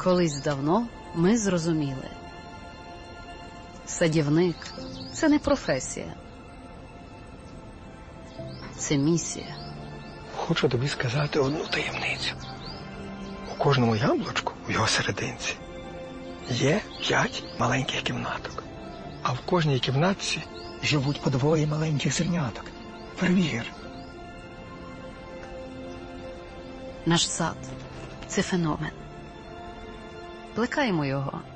Колись давно ми зрозуміли. Садівник – це не професія. Це місія. Хочу тобі сказати одну таємницю. У кожному яблучку, в його серединці, є 5 маленьких кімнаток. А в кожній кімнатці живуть по 2 маленьких зерняток. Перевір. Наш сад – це феномен. Плекаємо його